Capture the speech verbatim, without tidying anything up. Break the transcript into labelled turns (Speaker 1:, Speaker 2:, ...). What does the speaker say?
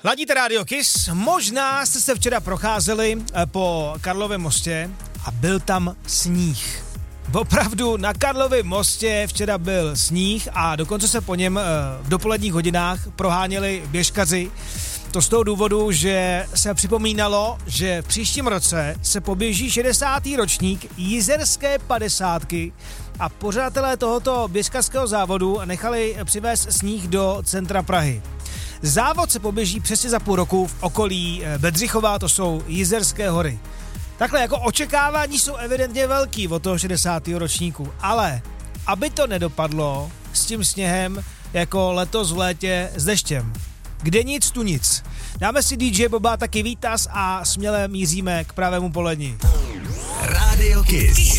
Speaker 1: Ladíte Radio Kiss, možná jste se včera procházeli po Karlově mostě a byl tam sníh. Opravdu na Karlově mostě včera byl sníh a dokonce se po něm v dopoledních hodinách proháněli běžkaři. To z toho důvodu, že se připomínalo, že v příštím roce se poběží šedesátý ročník Jizerské padesátky a pořadatelé tohoto běžkařského závodu nechali přivést sníh do centra Prahy. Závod se poběží přesně za půl roku v okolí Bedřichova, to jsou Jizerské hory. Takhle jako očekávání jsou evidentně velký od toho šedesátého ročníku, ale aby to nedopadlo s tím sněhem jako letos v létě s deštěm. Kde nic, tu nic. Dáme si D J Boba taky výtaz a směle míříme k pravému poledni.
Speaker 2: Radio Kiss.